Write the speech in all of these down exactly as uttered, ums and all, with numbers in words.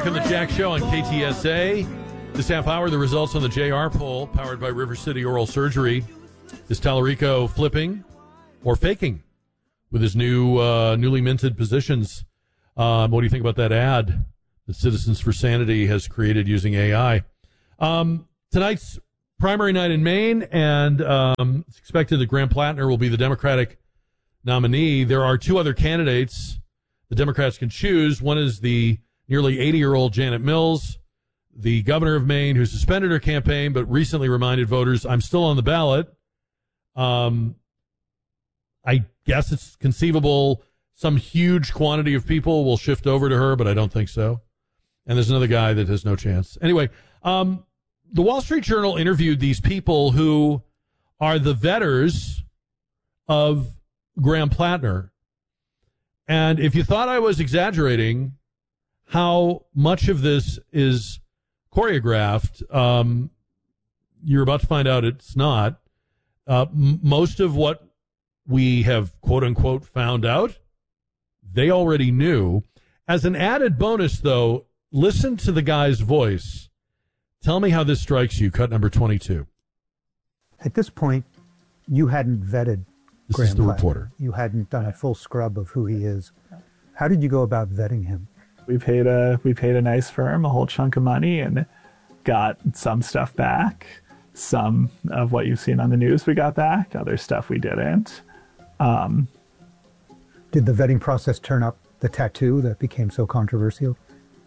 Jack on the Jack Show on K T S A. This half hour, the results on the J R poll, powered by River City Oral Surgery. Is Tallarico flipping or faking with his new, uh, newly minted positions? Um, what do you think about that ad that Citizens for Sanity has created using A I? Um, tonight's primary night in Maine, and um, it's expected that Graham Plattner will be the Democratic nominee. There are two other candidates the Democrats can choose. One is the nearly eighty-year-old Janet Mills, the governor of Maine, who suspended her campaign but recently reminded voters, I'm still on the ballot. Um, I guess it's conceivable some huge quantity of people will shift over to her, but I don't think so. And there's another guy that has no chance. Anyway, um, the Wall Street Journal interviewed these people who are the vetters of Graham Plattner. And if you thought I was exaggerating how much of this is choreographed, um, you're about to find out it's not. Uh, m- most of what we have, quote unquote, found out, they already knew. As an added bonus, though, listen to the guy's voice. Tell me how this strikes you. Cut number twenty-two. At this point, you hadn't vetted This Graham is the Plattner. reporter. You hadn't done a full scrub of who he is. How did you go about vetting him? We paid a we paid a nice firm a whole chunk of money and got some stuff back. Some of what you've seen on the news we got back. Other stuff we didn't. Um, Did the vetting process turn up the tattoo that became so controversial?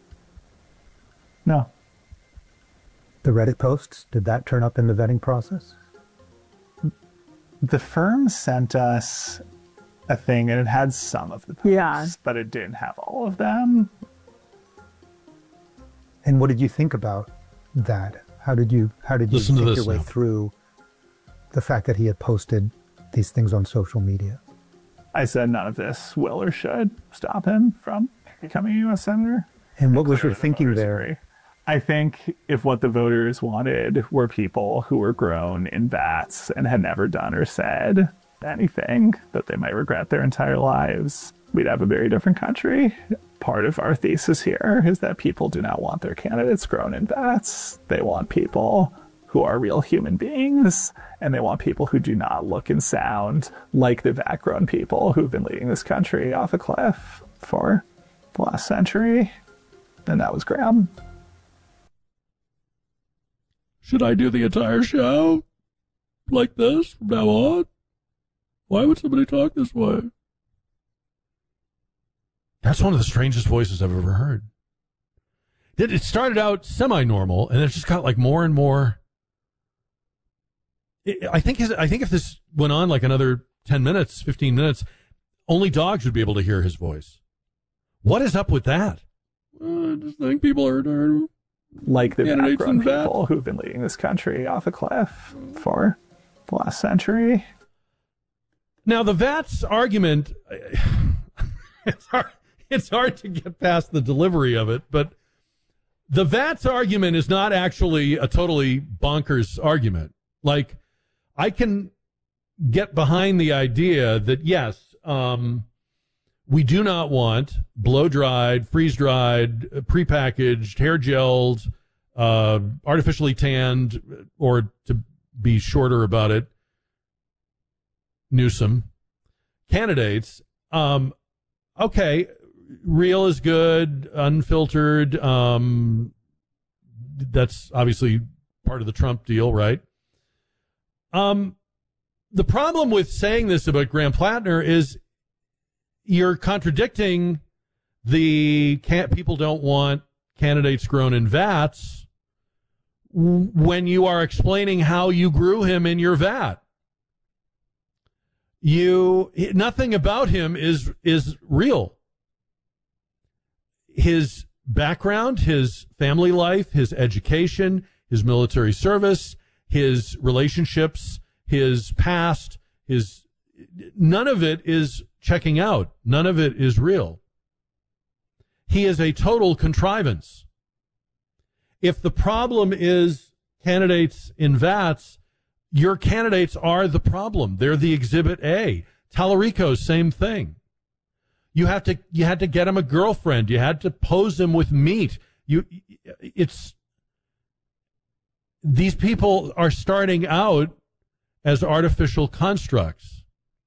no. The Reddit posts, did that turn up in the vetting process? The firm sent us a thing, and it had some of the posts, Yeah. but it didn't have all of them. And what did you think about that? How did you how did you Listen to think this your way now. through the fact that he had posted these things on social media? I said none of this will or should stop him from becoming a U S senator. And what was Clear your the thinking voters there? agree. I think if what the voters wanted were people who were grown in vats and had never done or said anything that they might regret their entire lives, we'd have a very different country. Part of our thesis here is that people do not want their candidates grown in vats. They want people who are real human beings, and they want people who do not look and sound like the vat-grown people who've been leading this country off a cliff for the last century. And that was Graham. Should I do the entire show like this from now on? Why would somebody talk this way? That's one of the strangest voices I've ever heard. It it started out semi-normal, and it just got like more and more. It, I think his, I think if this went on like another ten minutes, fifteen minutes, only dogs would be able to hear his voice. What is up with that? Uh, I just think people are tired of Like the candidates background in vats. people who've been leading this country off a cliff for the last century. Now, the V A T S argument, it's hard, it's hard to get past the delivery of it, but the V A T S argument is not actually a totally bonkers argument. Like, I can get behind the idea that, yes, um, we do not want blow-dried, freeze-dried, prepackaged, hair-gelled, uh, artificially tanned, or to be shorter about it, Newsom candidates. Um, okay, real is good, unfiltered. Um, that's obviously part of the Trump deal, right? Um, the problem with saying this about Graham Plattner is you're contradicting the can't, people don't want candidates grown in vats when you are explaining how you grew him in your vat. You, nothing about him is, is real. His background, his family life, his education, his military service, his relationships, his past, his, none of it is checking out. None of it is real. He is a total contrivance. If the problem is candidates in vats, your candidates are the problem. They're the exhibit A. Tallarico, same thing. You have to, you had to get him a girlfriend. You had to pose him with meat. You, it's these people are starting out as artificial constructs.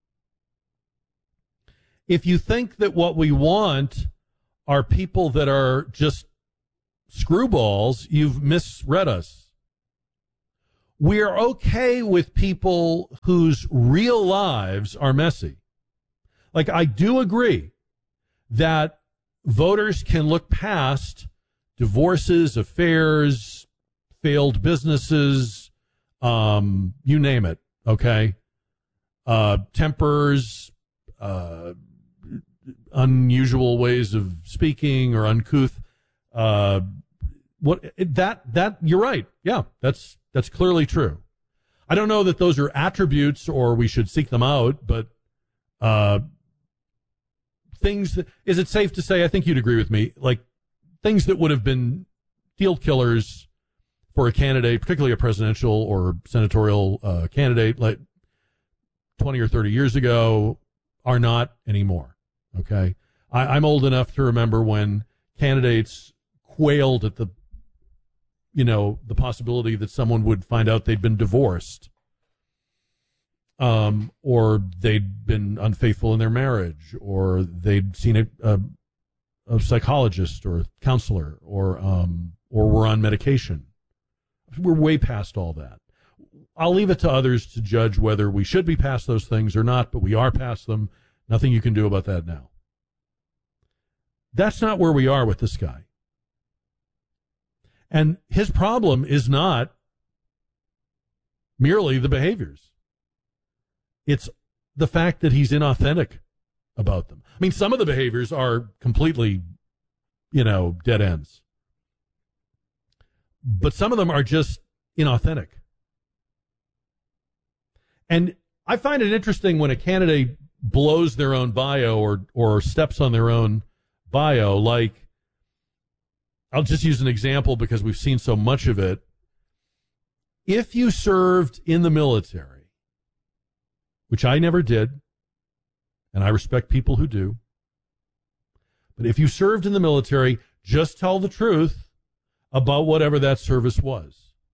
If you think that what we want are people that are just screwballs, you've misread us. We're okay with people whose real lives are messy. Like, I do agree that voters can look past divorces, affairs, failed businesses, um, you name it, okay? Uh, tempers, uh, unusual ways of speaking or uncouth. Uh, what that that you're right. Yeah, that's that's clearly true. I don't know that those are attributes or we should seek them out, but uh, things that, is it safe to say, I think you'd agree with me, like things that would have been field killers for a candidate, particularly a presidential or senatorial uh, candidate like twenty or thirty years ago, are not anymore. Okay. I, I'm old enough to remember when candidates quailed at the, you know, the possibility that someone would find out they'd been divorced, um, or they'd been unfaithful in their marriage, or they'd seen a, a, a psychologist or a counselor, or um, or were on medication. We're way past all that. I'll leave it to others to judge whether we should be past those things or not, but we are past them. Nothing you can do about that now. That's not where we are with this guy. And his problem is not merely the behaviors. It's the fact that he's inauthentic about them. I mean, some of the behaviors are completely, you know, dead ends. But some of them are just inauthentic. And I find it interesting when a candidate blows their own bio or or steps on their own bio. Like, I'll just use an example because we've seen so much of it. If you served in the military, which I never did, and I respect people who do, but if you served in the military, just tell the truth about whatever that service was.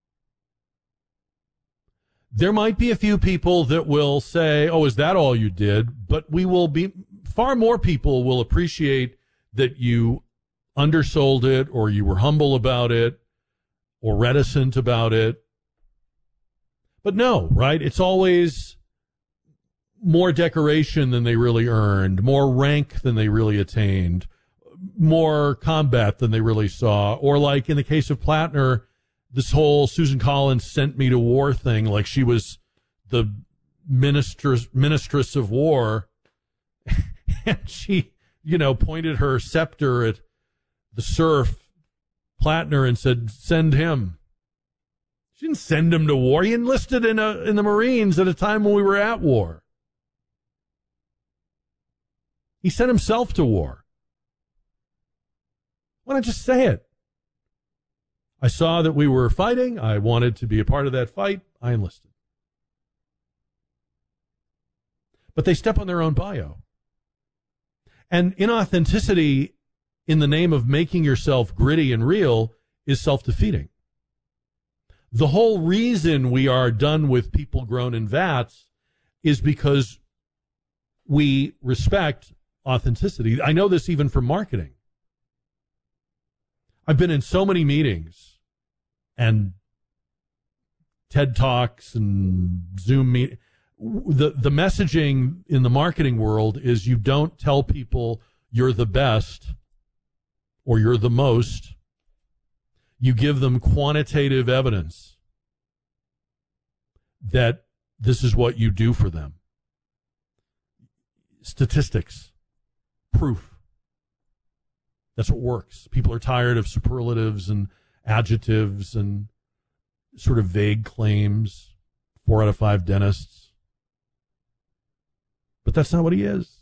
There might be a few people that will say, oh, is that all you did? But we will be, far more people will appreciate that you undersold it, or you were humble about it, or reticent about it. But no, right? It's always more decoration than they really earned, more rank than they really attained, more combat than they really saw. Or like in the case of Plattner, this whole Susan Collins sent me to war thing, like she was the ministers, mistress of war. And she, you know, pointed her scepter at the serf, Plattner, and said, send him. She didn't send him to war. He enlisted in a, in the Marines at a time when we were at war. He sent himself to war. Why not just say it? I saw that we were fighting. I wanted to be a part of that fight. I enlisted. But they step on their own bio. And inauthenticity in the name of making yourself gritty and real is self-defeating. The whole reason we are done with people grown in vats is because we respect authenticity. I know this even from marketing. I've been in so many meetings and TED Talks and Zoom meet. The, the messaging in the marketing world is you don't tell people you're the best or you're the most. You give them quantitative evidence that this is what you do for them. Statistics, proof. That's what works. People are tired of superlatives and adjectives and sort of vague claims. Four out of five dentists. But that's not what he is.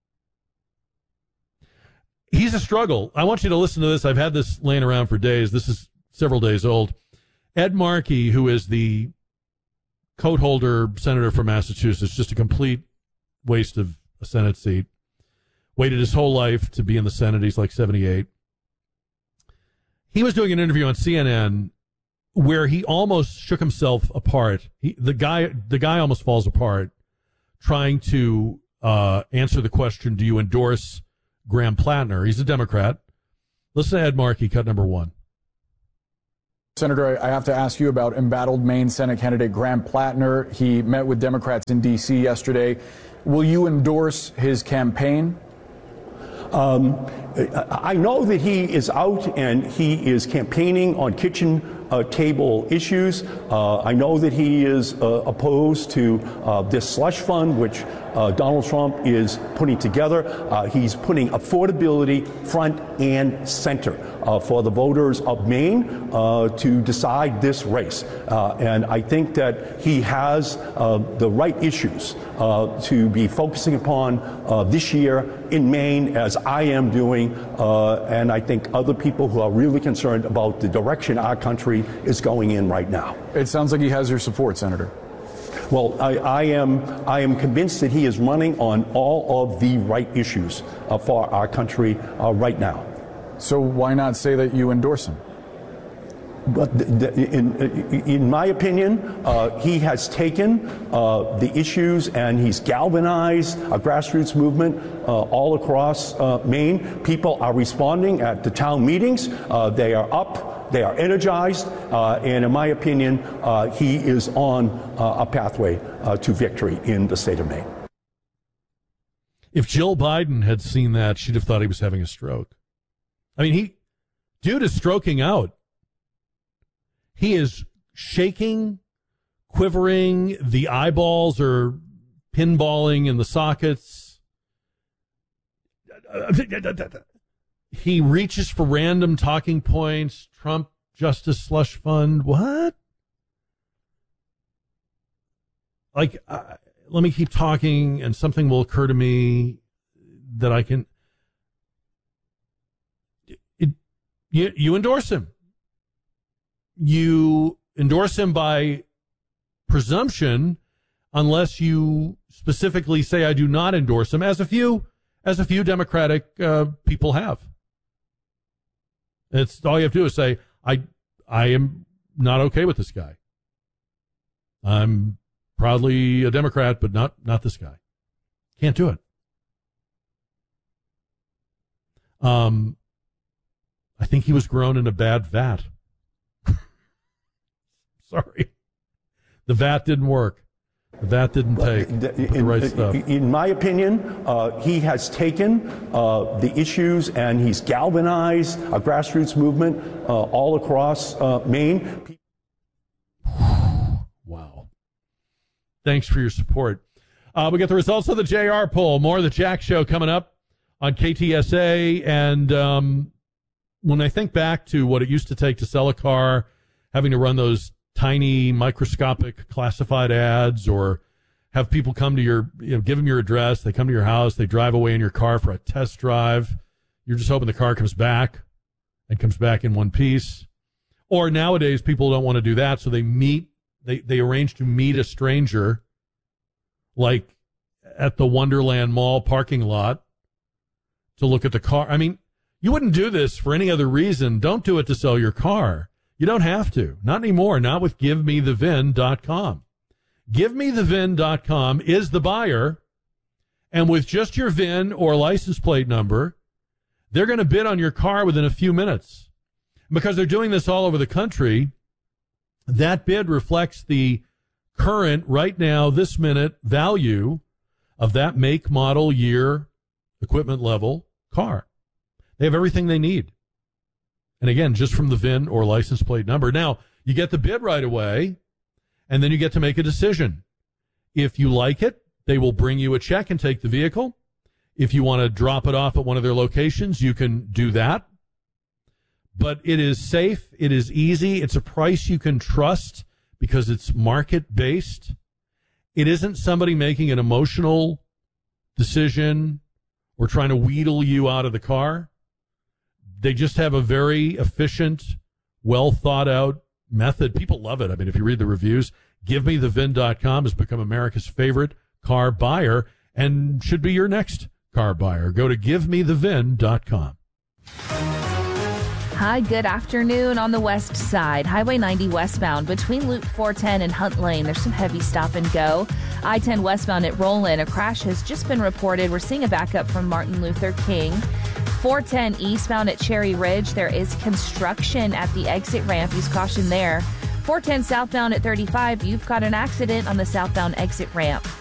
He's a struggle. I want you to listen to this. I've had this laying around for days. This is several days old. Ed Markey, who is the coat holder senator from Massachusetts, just a complete waste of a Senate seat. Waited his whole life to be in the Senate. He's like seventy-eight. he was doing an interview on C N N where he almost shook himself apart. He, the guy, the guy almost falls apart trying to uh, answer the question, do you endorse Graham Plattner? He's a Democrat. Listen to Ed Markey, cut number one. Senator, I have to ask you about embattled Maine Senate candidate Graham Plattner. He met with Democrats in D C yesterday. Will you endorse his campaign? Um, I know that he is out and he is campaigning on kitchen uh, table issues. Uh, I know that he is uh, opposed to uh, this slush fund, which uh, Donald Trump is putting together. Uh, he's putting affordability front and center uh, for the voters of Maine uh, to decide this race. Uh, and I think that he has uh, the right issues uh, to be focusing upon uh, this year in Maine, as I am doing, uh, and I think other people who are really concerned about the direction our country is going in right now. It sounds like he has your support, Senator. Well, I, I am I am convinced that he is running on all of the right issues uh, for our country uh, right now. So why not say that you endorse him? But the, the, in, in my opinion, uh, he has taken uh, the issues and he's galvanized a grassroots movement uh, all across uh, Maine. People are responding at the town meetings. Uh, they are up. They are energized. Uh, and in my opinion, uh, he is on uh, a pathway uh, to victory in the state of Maine. If Jill Biden had seen that, she'd have thought he was having a stroke. I mean, he, dude is stroking out. He is shaking, quivering. The eyeballs are pinballing in the sockets. He reaches for random talking points. Trump Justice Slush Fund. What? Like, uh, let me keep talking and something will occur to me that I can. It, you, you endorse him. You endorse him by presumption, unless you specifically say I do not endorse him, as a few as a few Democratic uh, people have. It's all you have to do is say I I am not okay with this guy. I'm proudly a Democrat, but not not this guy. Can't do it. Um, I think he was grown in a bad vat. Sorry. The vat didn't work. The vat didn't take the, in, the right stuff. In my opinion, uh, he has taken uh, the issues and he's galvanized a grassroots movement uh, all across uh, Maine. Wow. Thanks for your support. Uh, we got the results of the J R poll. More of the Jack Show coming up on K T S A. And um, when I think back to what it used to take to sell a car, having to run those tiny microscopic classified ads, or have people come to your, you know, give them your address. They come to your house. They drive away in your car for a test drive. You're just hoping the car comes back and comes back in one piece. Or nowadays, people don't want to do that. So they meet, they, they arrange to meet a stranger, like at the Wonderland Mall parking lot, to look at the car. I mean, you wouldn't do this for any other reason. Don't do it to sell your car. You don't have to. Not anymore. Not with give me the V I N dot com. give me the V I N dot com is the buyer, and with just your V I N or license plate number, they're going to bid on your car within a few minutes. Because they're doing this all over the country, that bid reflects the current, right now, this minute value of that make, model, year, equipment level car. They have everything they need. And again, just from the V I N or license plate number. Now, you get the bid right away, and then you get to make a decision. If you like it, they will bring you a check and take the vehicle. If you want to drop it off at one of their locations, you can do that. But it is safe. It is easy. It's a price you can trust because it's market-based. It isn't somebody making an emotional decision or trying to wheedle you out of the car. They just have a very efficient, well-thought-out method. People love it. I mean, if you read the reviews, give me the V I N dot com has become America's favorite car buyer and should be your next car buyer. Go to give me the V I N dot com. Hi, good afternoon. On the west side, Highway ninety westbound between Loop four ten and Hunt Lane, there's some heavy stop and go. I ten westbound at Roland, a crash has just been reported. We're seeing a backup from Martin Luther King. four ten eastbound at Cherry Ridge, there is construction at the exit ramp. Use caution there. four ten southbound at thirty-five, you've got an accident on the southbound exit ramp.